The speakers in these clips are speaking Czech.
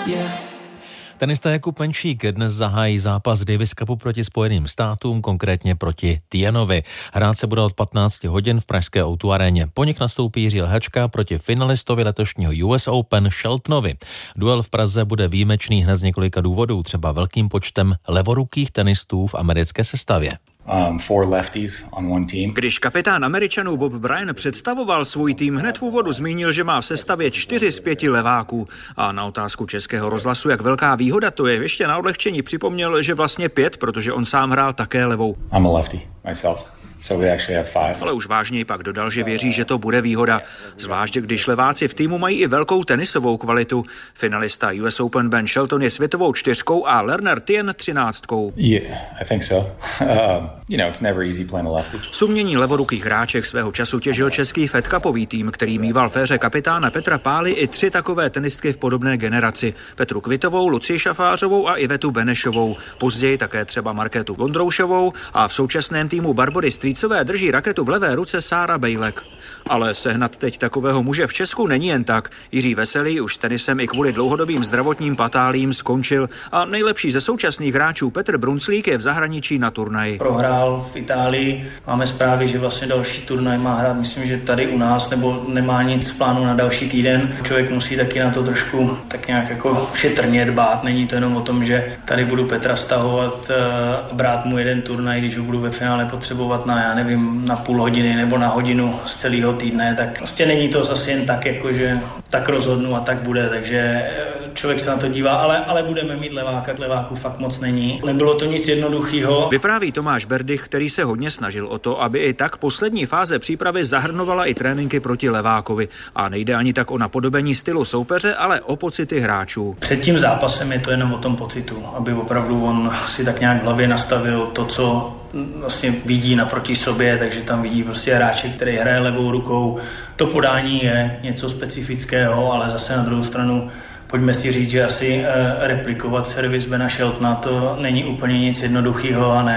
Tenista Jakub Menšík dnes zahájí zápas Davis Cupu proti Spojeným státům, konkrétně proti Tianovi. Hrát se bude od 15 hodin v pražské O2 aréně. Po nich nastoupí Jiří Lhačka proti finalistovi letošního US Open Sheltonovi. Duel v Praze bude výjimečný hned z několika důvodů, třeba velkým počtem levorukých tenistů v americké sestavě. Když kapitán Američanů Bob Bryan představoval svůj tým, hned v úvodu zmínil, že má v sestavě 4 z 5 leváků. A na otázku Českého rozhlasu, jak velká výhoda to je, ještě na odlehčení připomněl, že vlastně 5, protože on sám hrál také levou. I'm a lefty myself. So we actually have 5. Ale už vážněji pak dodal, že věří, že to bude výhoda. Zvlášť, když leváci v týmu mají i velkou tenisovou kvalitu. Finalista US Open Ben Shelton je světovou 4 a Lerner Tien 13. Yeah, I think so. It's never easy playing a lefty. Sumění levorukých hráček svého času těžil český Fed Cupový tým, který mýval v éře kapitána Petra Pály i 3 takové tenistky v podobné generaci. Petru Kvitovou, Lucii Šafářovou a Ivetu Benešovou. Později také třeba Markétu Vondroušovou a v současném týmu Barbory Strýcové drží raketu v levé ruce Sára Bejlek. Ale sehnat teď takového muže v Česku není jen tak. Jiří Veselý už s tenisem i kvůli dlouhodobým zdravotním patálím skončil a nejlepší ze současných hráčů Petr Brunclík je v zahraničí na turnaji. Prohrál v Itálii, máme zprávy, že vlastně další turnaj má hrát, myslím, že tady u nás, nebo nemá nic v plánu na další týden. Člověk musí taky na to trošku tak nějak jako šetrně dbát. Není to jenom o tom, že tady budu Petra stahovat a brát mu jeden turnaj, když ho budu ve finále potřebovat na půl hodiny nebo na hodinu z celého týdne, tak prostě není to zase jen tak, jako že tak rozhodnu a tak bude, takže člověk se na to dívá, ale budeme mít leváků fakt moc není. Nebylo to nic jednoduchého. Vypráví Tomáš Berdych, který se hodně snažil o to, aby i tak poslední fáze přípravy zahrnovala i tréninky proti levákovi. A nejde ani tak o napodobení stylu soupeře, ale o pocity hráčů. Před tím zápasem je to jenom o tom pocitu, aby opravdu on si tak nějak v hlavě nastavil to, co vlastně vidí naproti sobě, takže tam vidí prostě hráče, který hraje levou rukou. To podání je něco specifického, ale zase na druhou stranu pojďme si říct, že asi replikovat servis Bena Sheltona to není úplně nic jednoduchého a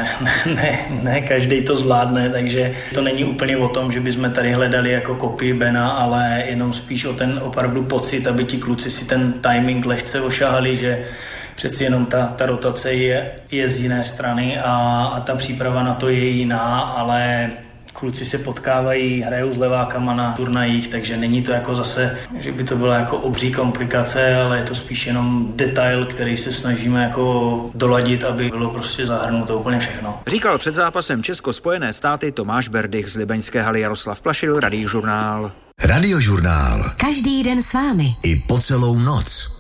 ne každý to zvládne, takže to není úplně o tom, že bychom tady hledali jako kopii Bena, ale jenom spíš o ten opravdu pocit, aby ti kluci si ten timing lehce ošahali, že přeci jenom ta rotace je z jiné strany a ta příprava na to je jiná, ale kluci se potkávají, hrajou s levákama na turnajích, takže není to jako zase, že by to byla jako obří komplikace, ale je to spíš jenom detail, který se snažíme jako doladit, aby bylo prostě zahrnuto úplně všechno. Říkal před zápasem Česko-Spojené státy Tomáš Berdych, z libeňské haly Jaroslav Plašil, Radiožurnál. Radiožurnál. Každý den s vámi. I po celou noc.